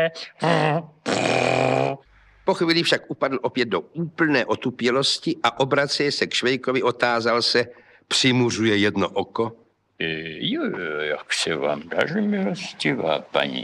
Po chvíli však upadl opět do úplné otupělosti a obraceje se k Švejkovi otázal se, přimuřuje jedno oko. Jo, jak se vám daří, milostivá paní?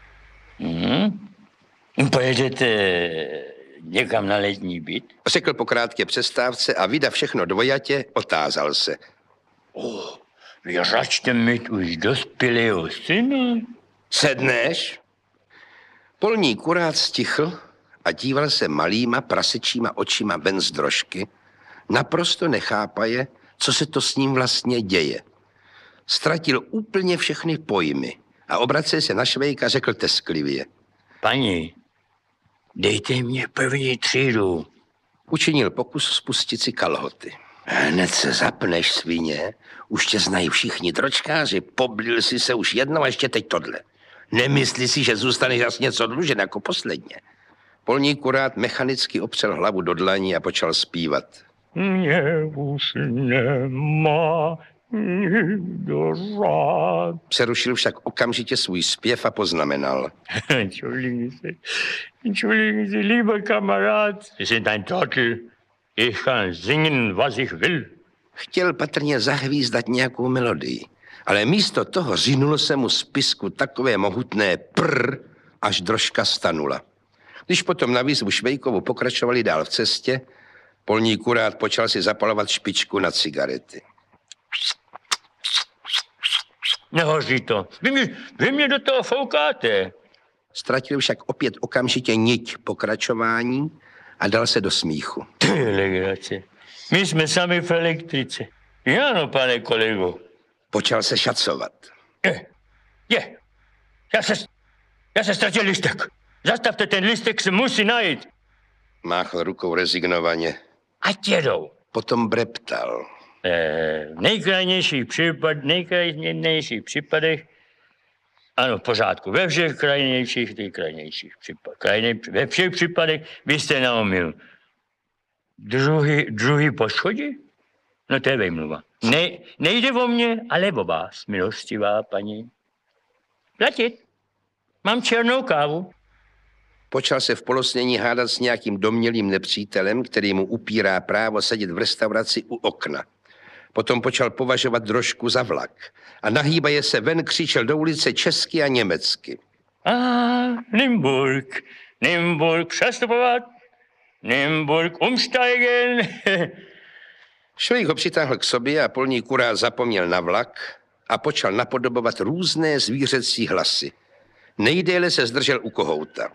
Pojedete někam na letní byt? Řekl po krátké přestávce a vydav všechno dvojatě, otázal se. Vy račte mít už dospělého syna? Sedneš? Polní kurát stichl a díval se malýma prasečíma očima ven z drožky, naprosto nechápaje, co se to s ním vlastně děje. Ztratil úplně všechny pojmy a obracel se na Švejka, řekl tesklivě. Paní, dejte mě první třídu. Učinil pokus spustit si kalhoty. Hned se zapneš, svině. Už tě znají všichni dročkáři. Poblil si se už jednou a ještě teď tohle. Nemyslí si, že zůstaneš zas něco dlužen jako posledně. Polní kurát mechanicky opřel hlavu do dlaní a počal zpívat. Mě už nemá nikdo rád. Přerušil však okamžitě svůj zpěv a poznamenal. Entschuldigen Sie, lieber Kamerad, Sie sind ein Trottel. Ich kann singen, was ich will. Chtěl patrně zahvízdat nějakou melodii, ale místo toho řinulo se mu z pisku takové mohutné prr, až drožka stanula. Když potom na výzvu Švejkovu pokračovali dál v cestě, polní kurát počal si zapalovat špičku na cigarety. Nehoří to. Vy mě do toho foukáte. Ztratil však opět okamžitě niť pokračování a dal se do smíchu. To je legrace. My jsme sami v elektrice. Ano, pane kolego. Počal se šacovat. Je. Já se ztratil listek. Zastavte, ten listek se musí najít. Máchl rukou rezignovaně. Ať jedou. Potom breptal. V nejkrajnějších případech, ano, v pořádku, ve všech ve všech případech vy jste na omyl. Druhý poschodí? No to je vejmluva. Nejde o mě, ale o vás, milostivá paní. Platit. Mám černou kávu. Počal se v polosnění hádat s nějakým domnělým nepřítelem, který mu upírá právo sedět v restauraci u okna. Potom počal považovat drožku za vlak a nahýbaje se ven křičel do ulice česky a německy. Nymburk přestupovat, Nymburk umsteigen. Švejk ho přitáhl k sobě a polní kurát zapomněl na vlak a počal napodobovat různé zvířecí hlasy. Nejdéle se zdržel u kohouta.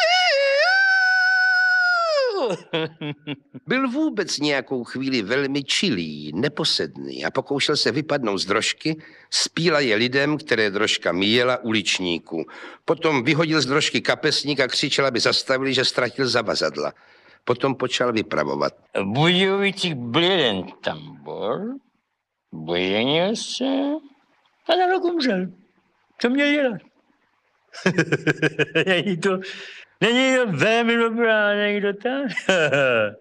Byl vůbec nějakou chvíli velmi čilý, neposedný a pokoušel se vypadnout z drožky, spíla je lidem, které drožka míjela, uličníků. Potom vyhodil z drožky kapesník a křičel, aby zastavili, že ztratil zavazadla. Potom počal vypravovat. V Budějovicích byl jeden tambor, bojenil se a za rok umřel. Co měl dělat? Není to velmi dobrá anekdota?